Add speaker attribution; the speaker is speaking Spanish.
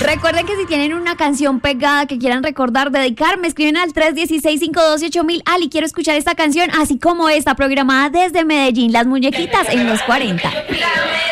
Speaker 1: Recuerden que si tienen una canción pegada que quieran recordar, dedicar, me escriben al 316-512-8000. Ali, quiero escuchar esta canción, así como esta, programada desde Medellín, Las Muñequitas en los 40.